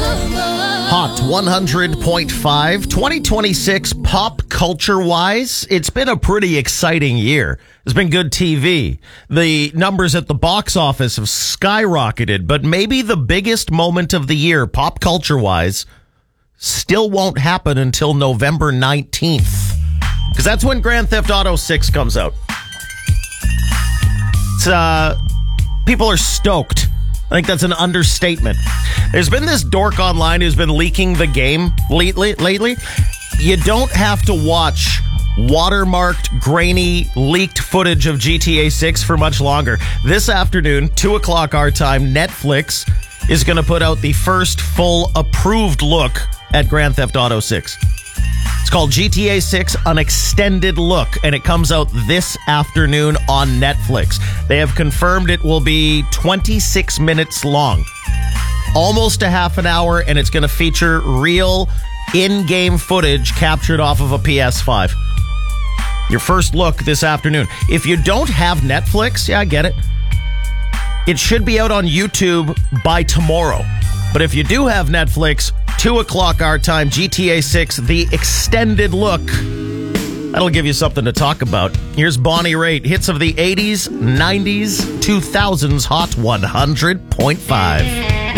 Hot 100.5, 2026 pop culture-wise, it's been a pretty exciting year. There's been good TV. The numbers at the box office have skyrocketed, but maybe the biggest moment of the year, pop culture-wise, still won't happen until November 19th. Because that's when Grand Theft Auto 6 comes out. People are stoked. I think that's an understatement. There's been this dork online who's been leaking the game lately. You don't have to watch watermarked, grainy, leaked footage of GTA 6 for much longer. This afternoon, 2 o'clock our time, Netflix is going to put out the first full approved look at Grand Theft Auto 6. It's called GTA 6, An Extended Look, and it comes out this afternoon on Netflix. They have confirmed it will be 26 minutes long, almost a half an hour, and it's going to feature real in-game footage captured off of a PS5. Your first look this afternoon. If you don't have Netflix, yeah, I get it. It should be out on YouTube by tomorrow. But if you do have Netflix, 2 o'clock our time, GTA 6, the extended look. That'll give you something to talk about. Here's Bonnie Raitt, hits of the 80s, 90s, 2000s, Hot 100.5.